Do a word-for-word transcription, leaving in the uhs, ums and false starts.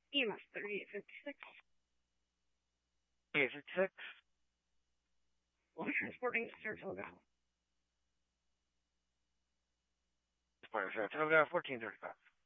E M S thirty-eight fifty-six. eight fifty-six. Well, transporting to Saratoga. Transporting to Saratoga, fourteen thirty-five.